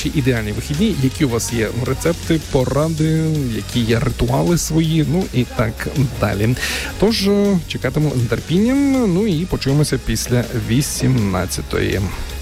ваші ідеальні вихідні, які у вас є рецепти, поради, які є ритуали свої, ну і так далі. Тож, чекатиму з нетерпінням, ну і почуємося після 18-ї.